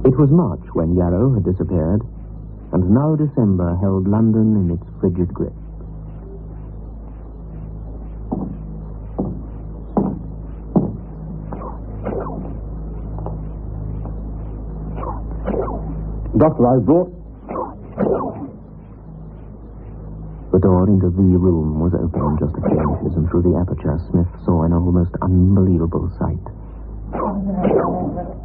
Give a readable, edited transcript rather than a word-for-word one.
It was March when Yarrow had disappeared, and now December held London in its frigid grip. Doctor, I've brought... The door into the room was open just a few inches, and through the aperture Smith saw an almost unbelievable sight.